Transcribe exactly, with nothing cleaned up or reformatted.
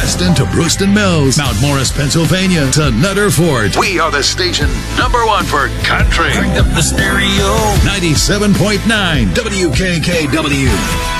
Reston to Brewston Mills, Mount Morris, Pennsylvania to Nutter Fort. We are the station number one for country. Crank up the stereo. ninety-seven point nine W K K W.